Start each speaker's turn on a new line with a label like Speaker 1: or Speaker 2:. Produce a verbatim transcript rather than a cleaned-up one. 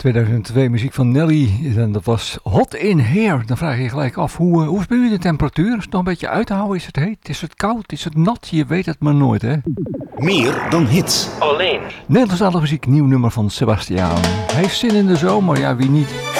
Speaker 1: tweeduizend twee muziek van Nelly. En dat was Hot in Here. Dan vraag je je gelijk af, hoe, hoe is bij u de temperatuur? Is het nog een beetje uit te houden? Is het heet? Is het koud? Is het nat? Je weet het maar nooit, hè?
Speaker 2: Meer dan hits.
Speaker 3: Alleen.
Speaker 1: Nederlandstalige muziek, nieuw nummer van Sebastiaan. Hij heeft zin in de zomer, ja wie niet?